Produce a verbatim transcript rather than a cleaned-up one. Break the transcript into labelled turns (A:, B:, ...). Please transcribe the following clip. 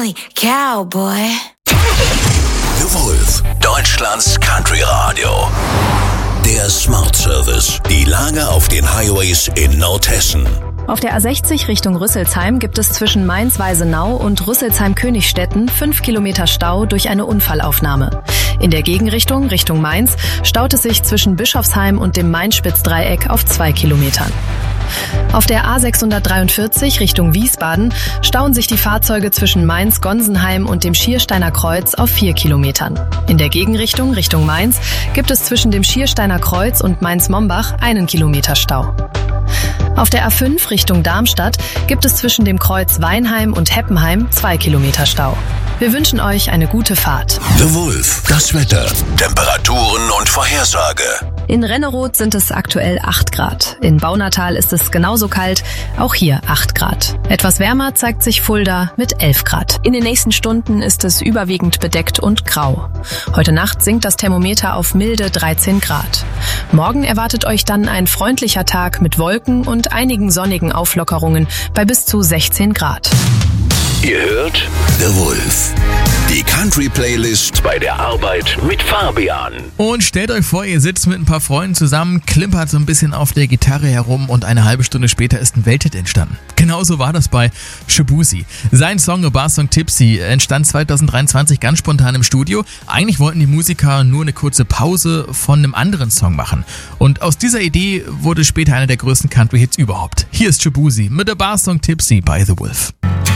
A: only cowboy.
B: The Wolf, Deutschlands Country Radio. Der Smart Service. Die Lage auf den Highways in Nordhessen.
C: Auf der A sechzig Richtung Rüsselsheim gibt es zwischen Mainz-Weisenau und Rüsselsheim-Königstetten fünf Kilometer Stau durch eine Unfallaufnahme. In der Gegenrichtung, Richtung Mainz, staut es sich zwischen Bischofsheim und dem Main-Spitz-Dreieck auf zwei Kilometern. Auf der A sechshundertdreiundvierzig Richtung Wiesbaden stauen sich die Fahrzeuge zwischen Mainz-Gonsenheim und dem Schiersteiner Kreuz auf vier Kilometern. In der Gegenrichtung, Richtung Mainz, gibt es zwischen dem Schiersteiner Kreuz und Mainz-Mombach einen Kilometer Stau. Auf der A fünf Richtung Darmstadt gibt es zwischen dem Kreuz Weinheim und Heppenheim zwei Kilometer Stau. Wir wünschen euch eine gute Fahrt.
B: The Wolf, das Wetter, Temperaturen und Vorhersage.
C: In Renneroth sind es aktuell acht Grad. In Baunatal ist es genauso kalt, auch hier acht Grad. Etwas wärmer zeigt sich Fulda mit elf Grad. In den nächsten Stunden ist es überwiegend bedeckt und grau. Heute Nacht sinkt das Thermometer auf milde dreizehn Grad. Morgen erwartet euch dann ein freundlicher Tag mit Wolken und einigen sonnigen Auflockerungen bei bis zu sechzehn Grad.
B: Ihr hört The Wolf, die Country-Playlist bei der Arbeit mit Fabian.
D: Und stellt euch vor, ihr sitzt mit ein paar Freunden zusammen, klimpert so ein bisschen auf der Gitarre herum und eine halbe Stunde später ist ein Welthit entstanden. Genauso war das bei Shaboozey. Sein Song A Bar Song Tipsy entstand zweitausenddreiundzwanzig ganz spontan im Studio. Eigentlich wollten die Musiker nur eine kurze Pause von einem anderen Song machen. Und aus dieser Idee wurde später einer der größten Country-Hits überhaupt. Hier ist Shaboozey mit A Bar Song Tipsy bei The Wolf.